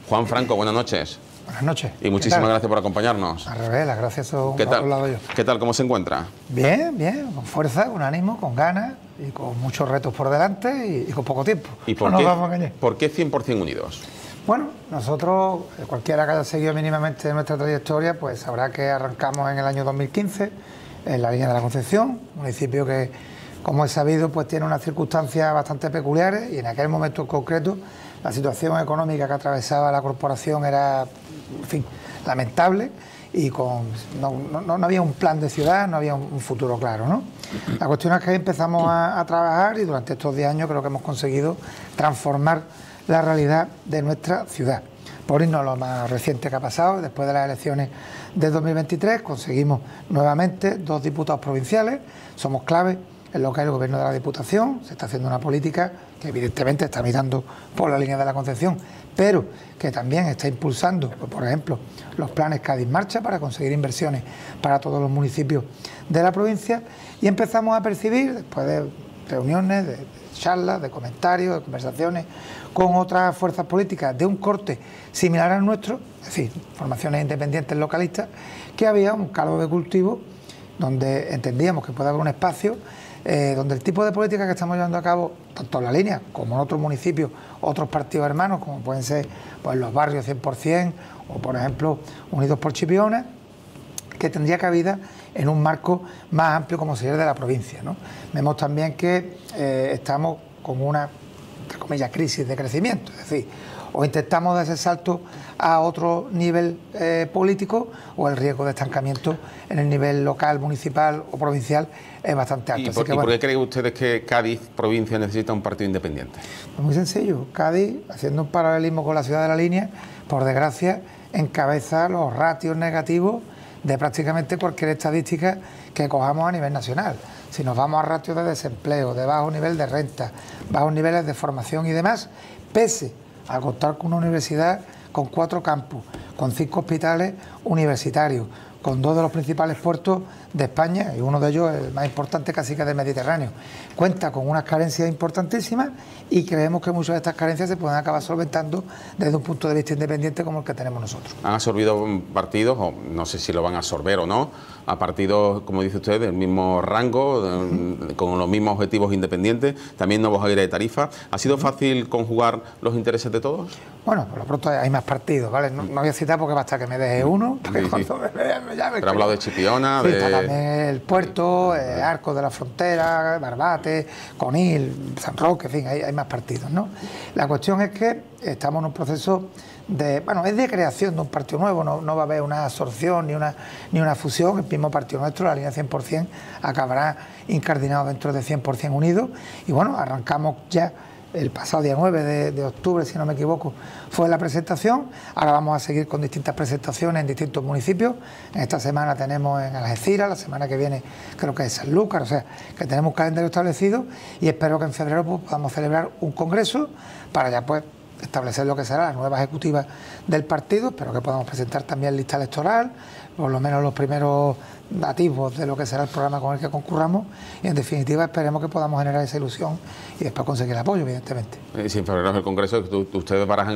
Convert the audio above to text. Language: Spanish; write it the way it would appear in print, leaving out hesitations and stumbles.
Juan Franco, buenas noches. Buenas noches. Y muchísimas gracias por acompañarnos. Al revés, las gracias son ¿Qué tal? por lado yo. ¿Qué tal? ¿Cómo se encuentra? Bien, bien, con fuerza, con ánimo, con ganas y con muchos retos por delante y con poco tiempo. ¿Y no nos vamos a engañar. por qué 100% unidos? Bueno, nosotros, cualquiera que haya seguido mínimamente nuestra trayectoria, pues sabrá que arrancamos en el año 2015 en la línea de la Concepción, municipio que, como es sabido, pues tiene unas circunstancias bastante peculiares y en aquel momento en concreto la situación económica que atravesaba la corporación era, en fin, lamentable y no había un plan de ciudad, no había un futuro claro, ¿no? La cuestión es que empezamos a trabajar y durante estos 10 años creo que hemos conseguido transformar la realidad de nuestra ciudad. Por irnos lo más reciente que ha pasado, después de las elecciones de 2023 conseguimos nuevamente 2 diputados provinciales, somos clave en lo que es el gobierno de la Diputación, se está haciendo una política que evidentemente está mirando por la línea de la Concepción, pero que también está impulsando, pues, por ejemplo, los planes Cádiz Marcha para conseguir inversiones para todos los municipios de la provincia y empezamos a percibir, después de reuniones, de charlas, de comentarios, de conversaciones con otras fuerzas políticas de un corte similar al nuestro, es decir, formaciones independientes localistas, que había un caldo de cultivo donde entendíamos que puede haber un espacio donde el tipo de política que estamos llevando a cabo, tanto en la línea como en otros municipios, otros partidos hermanos, como pueden ser pues, los barrios 100% o, por ejemplo, Unidos por Chipiona, que tendría cabida en un marco más amplio como sería el de la provincia, ¿no? Vemos también que estamos con una, entre comillas, crisis de crecimiento, es decir, o intentamos dar ese salto a otro nivel político o el riesgo de estancamiento en el nivel local, municipal o provincial es bastante alto. ¿Y por qué creen ustedes que Cádiz, provincia, necesita un partido independiente? Pues muy sencillo, Cádiz, haciendo un paralelismo con la ciudad de la línea, por desgracia, encabeza los ratios negativos de prácticamente cualquier estadística que cojamos a nivel nacional. Si nos vamos a ratios de desempleo, de bajo nivel de renta, bajos niveles de formación y demás, pese a contar con una universidad con 4 campus, con 5 hospitales universitarios, con 2 de los principales puertos de España y uno de ellos, el más importante, casi que del Mediterráneo. Cuenta con unas carencias importantísimas y creemos que muchas de estas carencias se pueden acabar solventando desde un punto de vista independiente como el que tenemos nosotros. Han absorbido partidos, o no sé si lo van a absorber o no, a partidos, como dice usted, del mismo rango, con los mismos objetivos independientes, también nuevos aires de tarifa. ¿Ha sido fácil conjugar los intereses de todos? Bueno, por lo pronto hay más partidos, ¿vale? No voy a citar porque basta que me deje uno. Sí, sí. Pero ha hablado de Chipiona, sí, también el puerto, Arcos de la Frontera, Barbate, Conil, San Roque, en fin, hay más partidos, ¿no? La cuestión es que estamos en un proceso de, bueno, es de creación de un partido nuevo, no va a haber una absorción ni una fusión. El mismo partido nuestro, la línea 100%, acabará incardinado dentro de 100% Unidos y bueno, arrancamos ya. El pasado día 9 de octubre, si no me equivoco, fue la presentación. Ahora vamos a seguir con distintas presentaciones en distintos municipios. En esta semana tenemos en Algeciras, la semana que viene creo que es Sanlúcar, o sea, que tenemos un calendario establecido y espero que en febrero pues, podamos celebrar un congreso para ya pues establecer lo que será la nueva ejecutiva del partido. Espero que podamos presentar también lista electoral, por lo menos los primeros nativos de lo que será el programa con el que concurramos y en definitiva esperemos que podamos generar esa ilusión y después conseguir el apoyo, evidentemente. Si en febrero es el congreso, ustedes barajan